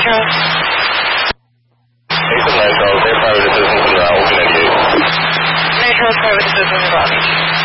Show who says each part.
Speaker 1: Metro.
Speaker 2: 879 Charles, air private assistance in Open 88.
Speaker 1: Metro, private assistance in Bobby.